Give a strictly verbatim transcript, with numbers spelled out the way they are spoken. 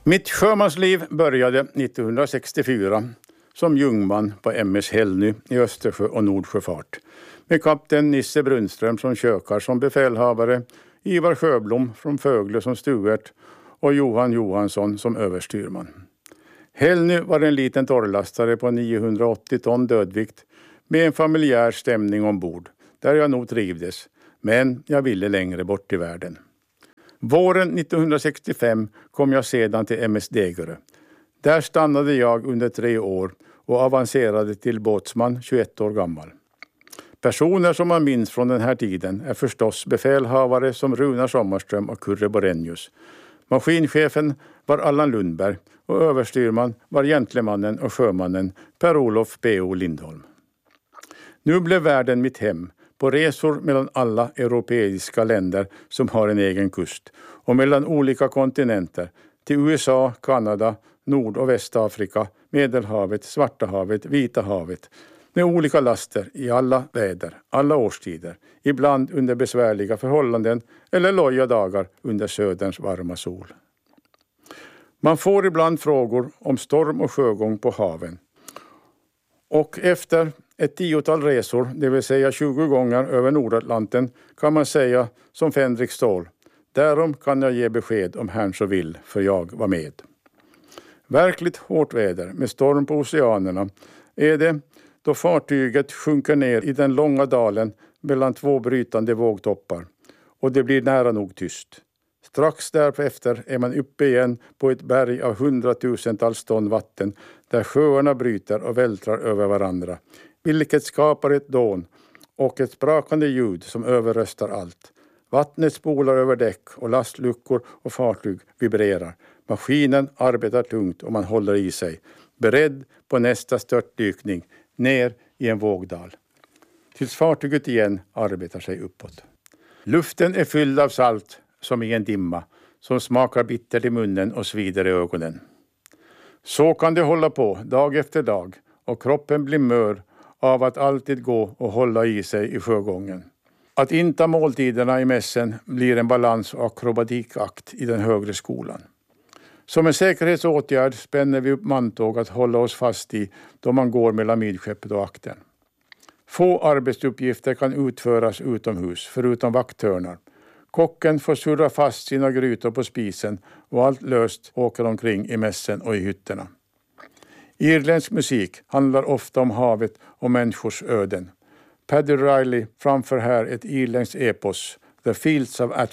Mitt sjömansliv började nittonhundrasextiofyra som jungman på M S Hällny i Östersjö- och Nordsjöfart med kapten Nisse Brunström som kökar som befälhavare, Ivar Sjöblom från Fögle som steward och Johan Johansson som överstyrman. Hällny var en liten torrlastare på niohundraåttio ton dödvikt med en familjär stämning ombord där jag nog trivdes, men jag ville längre bort i världen. Våren nittonhundrasextiofem kom jag sedan till M S Degerö. Där stannade jag under tre år och avancerade till båtsman tjugoett år gammal. Personer som man minns från den här tiden är förstås befälhavare som Runar Sommarström och Kurre Borenius. Maskinchefen var Allan Lundberg och överstyrman var gentlemannen och sjömannen Per-Olof P O Lindholm. Nu blev världen mitt hem på resor mellan alla europeiska länder som har en egen kust och mellan olika kontinenter till U S A, Kanada, Nord- och Västafrika, Medelhavet, Svarta havet, Vita havet med olika laster i alla väder, alla årstider, ibland under besvärliga förhållanden eller loja dagar under söderns varma sol. Man får ibland frågor om storm och sjögång på haven. Och efter ett tiotal resor, det vill säga tjugo gånger över Nordatlanten, kan man säga som Fänrik Ståhl: därom kan jag ge besked om herrn så vill, för jag var med. Verkligt hårt väder med storm på oceanerna är det då fartyget sjunker ner i den långa dalen mellan två brytande vågtoppar och det blir nära nog tyst. Strax därefter är man uppe igen på ett berg av hundratusentals ton vatten där sjöarna bryter och vältrar över varandra, vilket skapar ett dån och ett sprakande ljud som överröstar allt. Vattnet spolar över däck och lastluckor och fartyg vibrerar. Maskinen arbetar tungt och man håller i sig, beredd på nästa störtdykning ner i en vågdal. Tills fartyget igen arbetar sig uppåt. Luften är fylld av salt som i en dimma som smakar bittert i munnen och svider i ögonen. Så kan det hålla på dag efter dag och kroppen blir mör av att alltid gå och hålla i sig i sjögången. Att inta måltiderna i mässen blir en balans- och akrobatikakt i den högre skolan. Som en säkerhetsåtgärd spänner vi upp mantåg att hålla oss fast i då man går mellan midskeppet och akten. Få arbetsuppgifter kan utföras utomhus förutom vakthörnar. Kocken får surra fast sina grytor på spisen och allt löst åker omkring i mässen och i hytterna. Irländsk musik handlar ofta om havet och människors öden. Paddy Riley framför här ett irländskt epos, The Fields of